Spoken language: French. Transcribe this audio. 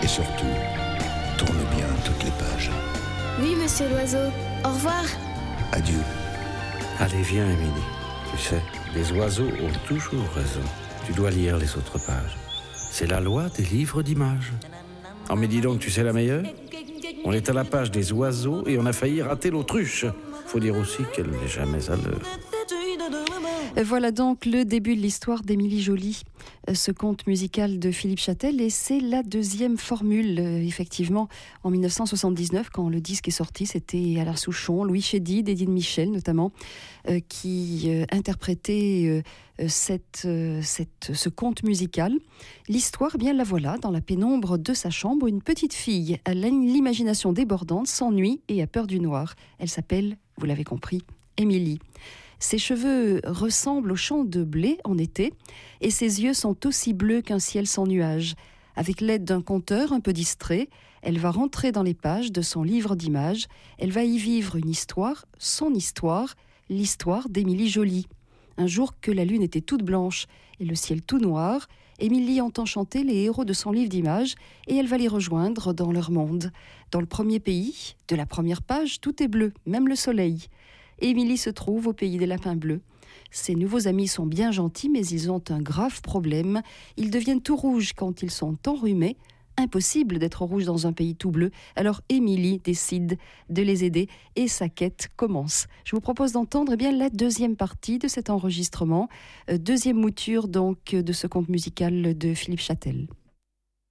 Et surtout, tourne bien toutes les pages. Oui, monsieur l'oiseau. Au revoir. Adieu. Allez, viens, Émilie. Tu sais, les oiseaux ont toujours raison. Tu dois lire les autres pages. C'est la loi des livres d'images. Oh, mais dis donc, tu sais la meilleure ? On est à la page des oiseaux et on a failli rater l'autruche. Faut dire aussi qu'elle n'est jamais à l'heure. Voilà donc le début de l'histoire d'Émilie Joly, ce conte musical de Philippe Châtel, et c'est la deuxième formule, effectivement, en 1979, quand le disque est sorti, c'était Alain Souchon, Louis Chédid, Édith Michel notamment, qui interprétaient ce conte musical. L'histoire, bien la voilà, dans la pénombre de sa chambre, une petite fille à l'imagination débordante s'ennuie et a peur du noir. Elle s'appelle, vous l'avez compris, Émilie. Ses cheveux ressemblent aux champs de blé en été et ses yeux sont aussi bleus qu'un ciel sans nuages. Avec l'aide d'un conteur un peu distrait, elle va rentrer dans les pages de son livre d'images. Elle va y vivre une histoire, son histoire, l'histoire d'Émilie Joly. Un jour que la lune était toute blanche et le ciel tout noir, Émilie entend chanter les héros de son livre d'images et elle va les rejoindre dans leur monde. Dans le premier pays, de la première page, tout est bleu, même le soleil. Émilie se trouve au pays des lapins bleus. Ses nouveaux amis sont bien gentils, mais ils ont un grave problème. Ils deviennent tout rouges quand ils sont enrhumés. Impossible d'être rouge dans un pays tout bleu. Alors Émilie décide de les aider et sa quête commence. Je vous propose d'entendre la deuxième partie de cet enregistrement. Deuxième mouture donc de ce conte musical de Philippe Châtel.